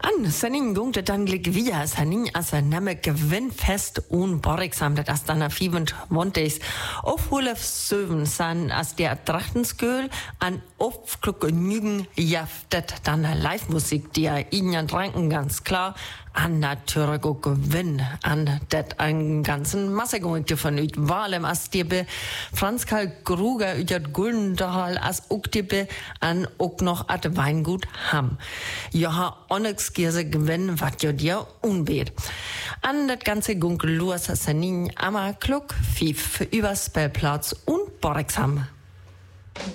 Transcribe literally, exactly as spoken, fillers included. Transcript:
An Senning gungt dann glick via Senning as er nemme gewinnfest un Borixam, dat as dann a vierundzwanzig auf Hulef Söven san as der Trachtensköl an aufkluck nügen jaftet dann Live-Musik, die er ihnen tranken ganz klar an natürlich auch Gewinn an det einen ganzen Masse geholt von üt Walem as diebe Franz Karl Gruger üt Guldendal as ook diebe an ook noch at Weingut Hamm. Ja, Onyx Gierse Gewinn wat jo dir unbeet. An det ganze Gunkel Luas Sanin Ammer Kluck Fief übers Spellplatz und Borexham.